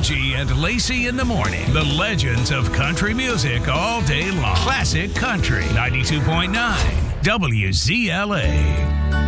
Reggie and Lacey in the morning. The legends of country music all day long. Classic Country 92.9 WZLA.